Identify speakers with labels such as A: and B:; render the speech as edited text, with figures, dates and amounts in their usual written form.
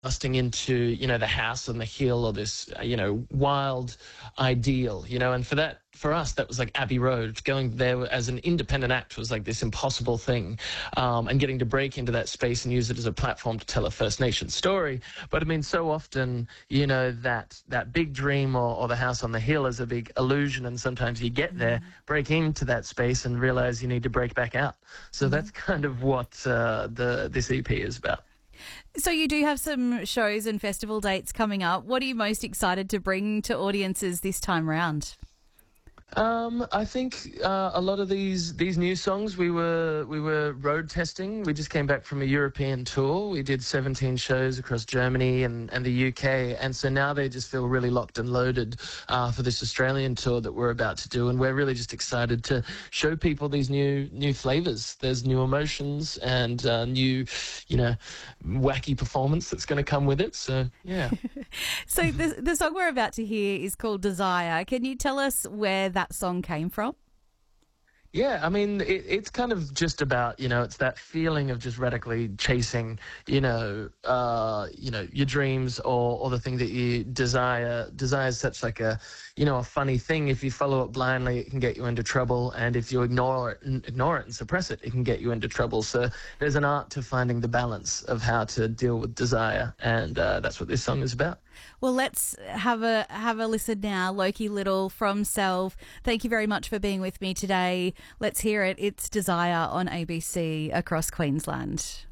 A: busting into, the house on the hill, or this, wild ideal, and for us, that was like Abbey Road. Going there as an independent act was like this impossible thing, and getting to break into that space and use it as a platform to tell a First Nation story. But I mean, so often, that big dream, or the house on the hill is a big illusion, and sometimes you get there, break into that space, and realize you need to break back out. So that's kind of what this EP is about.
B: So you do have some shows and festival dates coming up. What are you most excited to bring to audiences this time round?
A: I think a lot of these new songs we were road testing. We just came back from a European tour. We did 17 shows across Germany and the UK, and so now they just feel really locked and loaded for this Australian tour that we're about to do. And we're really just excited to show people these new flavors. There's new emotions and new, wacky performance that's going to come with it. So yeah.
B: So the song we're about to hear is called Desire. Can you tell us where that song came from?
A: Yeah, I mean, it's kind of just about, it's that feeling of just radically chasing, your dreams, or the thing that you desire. Desire is such like a funny thing. If you follow it blindly, it can get you into trouble. And if you ignore it and suppress it, it can get you into trouble. So there's an art to finding the balance of how to deal with desire. And that's what this song is about.
B: Well, let's have a listen now. Loki Little from Self. Thank you very much for being with me today. Let's hear it. It's Desire on ABC across Queensland.